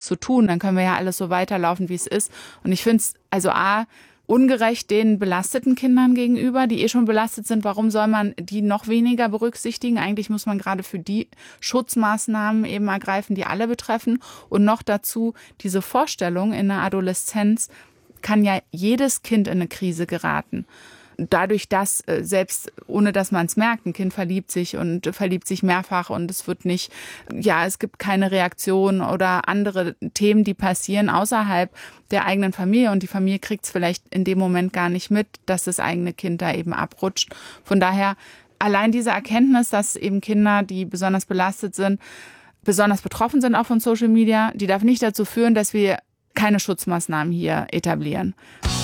zu tun. Dann können wir ja alles so weiterlaufen, wie es ist. Und ich finde es also ungerecht den belasteten Kindern gegenüber, die schon belastet sind. Warum soll man die noch weniger berücksichtigen? Eigentlich muss man gerade für die Schutzmaßnahmen eben ergreifen, die alle betreffen. Und noch dazu diese Vorstellung, in der Adoleszenz kann ja jedes Kind in eine Krise geraten. Dadurch, dass selbst ohne dass man es merkt, ein Kind verliebt sich mehrfach und es wird nicht, es gibt keine Reaktion oder andere Themen, die passieren außerhalb der eigenen Familie und die Familie kriegt es vielleicht in dem Moment gar nicht mit, dass das eigene Kind da eben abrutscht. Von daher allein diese Erkenntnis, dass eben Kinder, die besonders belastet sind, besonders betroffen sind auch von Social Media, die darf nicht dazu führen, dass wir keine Schutzmaßnahmen hier etablieren.